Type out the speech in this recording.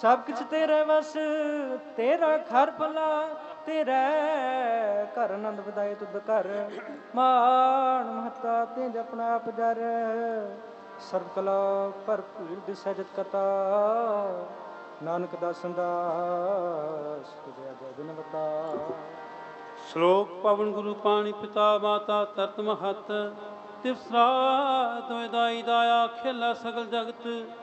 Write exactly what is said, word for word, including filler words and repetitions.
सब कुछ तेरे बस, तेरा घर भला, तेरे घर आनंद बधाए तुद कर, मान महता ते अपना आप जर, सर्व कला भरपूर दिसै जित कता, नानक दासन दास तुझे अजय बिन बता। ਸ਼ਲੋਕ ਪਵਨ ਗੁਰੂ ਪਾਣੀ ਪਿਤਾ ਮਾਤਾ ਤਰਤ ਮਹਤ, ਤਿਵ ਸਰਾਧ ਦਾਈ ਦਾਇਆ ਖੇਲਾ ਸਗਲ ਜਗਤ,